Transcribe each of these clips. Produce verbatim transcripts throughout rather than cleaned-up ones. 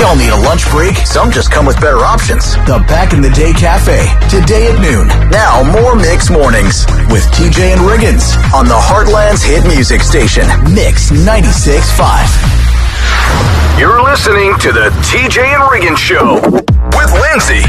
all need a lunch break. Some just come with better options. The Back in the Day Cafe, today at noon. Now more Mix Mornings with T J and Riggins on the Heartland's hit music station, Mix ninety-six point five. You're listening to the T J and Riggins Show with Lindsay.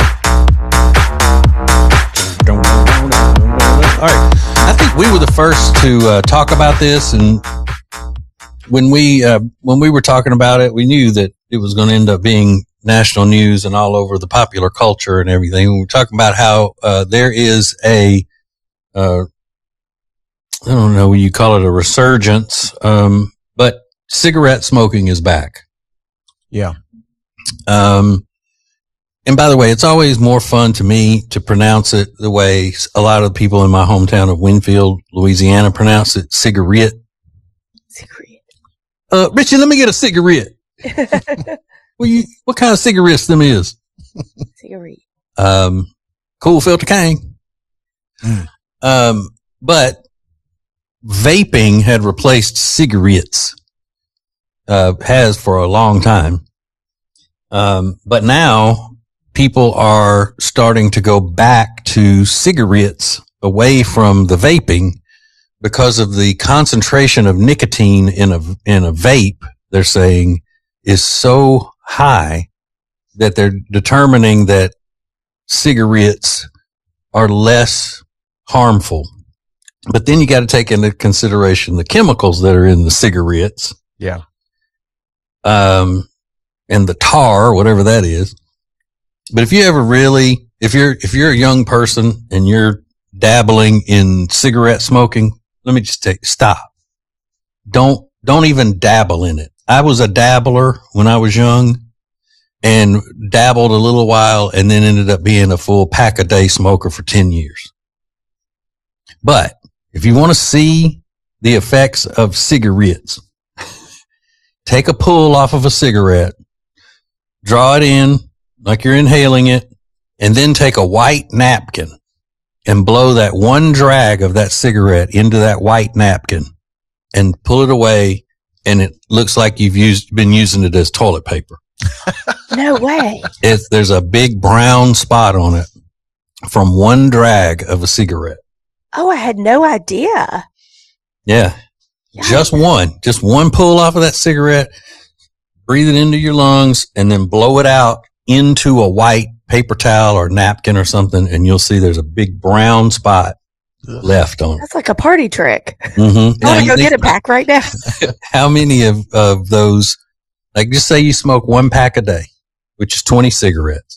All right. I think we were the first to uh, talk about this, and when we uh, when we were talking about it, we knew that it was going to end up being national news and all over the popular culture and everything. We were talking about how uh, there is a, uh, I don't know, you call it a resurgence, um, but cigarette smoking is back. Yeah. Um, and by the way, it's always more fun to me to pronounce it the way a lot of people in my hometown of Winfield, Louisiana pronounce it, cigarette. Cigarette. Uh, Richie, let me get a cigarette. Well, you, what kind of cigarettes them is? Cigarette. Um, cool filter cane. Mm. Um, but vaping had replaced cigarettes, uh, has for a long time. Um, but now people are starting to go back to cigarettes away from the vaping because of the concentration of nicotine in a, in a vape, they're saying, is so high that they're determining that cigarettes are less harmful. But then you got to take into consideration the chemicals that are in the cigarettes. Yeah. Um, and the tar, whatever that is. But if you ever really, if you're, if you're a young person and you're dabbling in cigarette smoking, let me just take, stop. Don't, don't even dabble in it. I was a dabbler when I was young and dabbled a little while and then ended up being a full pack a day smoker for ten years. But if you want to see the effects of cigarettes, take a pull off of a cigarette, draw it in like you're inhaling it, and then take a white napkin and blow that one drag of that cigarette into that white napkin and pull it away. And it looks like you've used, been using it as toilet paper. No way. It's, there's a big brown spot on it from one drag of a cigarette. Oh, I had no idea. Yeah. Yeah. Just one, just one pull off of that cigarette, breathe it into your lungs and then blow it out into a white paper towel or napkin or something. And you'll see there's a big brown spot left on it. That's like a party trick. Mm-hmm. I want to go get a pack right now. How many of, of those, like just say you smoke one pack a day, which is twenty cigarettes.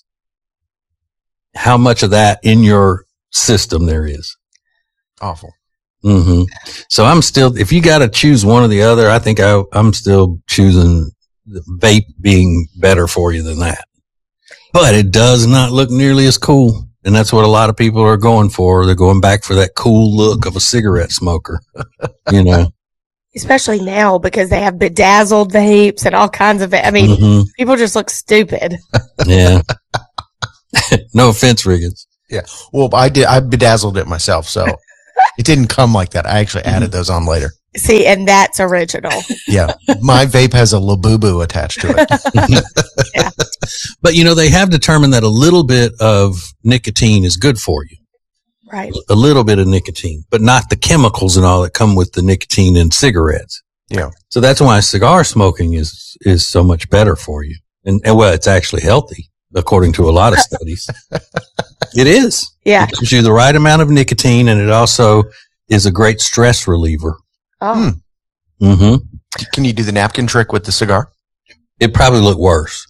How much of that in your system there is? Awful. Mm-hmm. So I'm still, if you got to choose one or the other, I think I, I'm still choosing the vape being better for you than that. But it does not look nearly as cool. And that's what a lot of people are going for. They're going back for that cool look of a cigarette smoker, you know. Especially now because they have bedazzled vapes and all kinds of, I mean, mm-hmm. people just look stupid. Yeah. No offense, Riggins. Yeah. Well, I did, I bedazzled it myself. So it didn't come like that. I actually added those on later. See, and that's original. Yeah. My vape has a Labubu attached to it. Yeah. But, you know, they have determined that a little bit of nicotine is good for you. Right. A little bit of nicotine, but not the chemicals and all that come with the nicotine in cigarettes. Yeah. So that's why cigar smoking is, is so much better for you. And, and well, it's actually healthy, according to a lot of studies. It is. Yeah. It gives you the right amount of nicotine, and it also is a great stress reliever. Oh. Hmm. Mm-hmm. Can you do the napkin trick with the cigar? It probably look worse.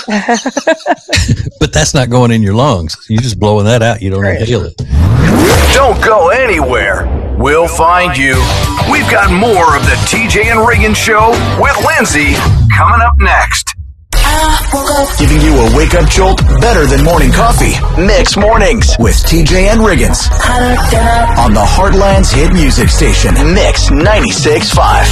But that's not going in your lungs. You're just blowing that out. You don't Right. inhale it. Don't go anywhere. We'll find you. We've got more of the T J and Riggins Show with Lindsay coming up next. Giving you a wake-up jolt better than morning coffee. Mix Mornings with T J and Riggins on the Heartland's hit music station, Mix ninety-six point five.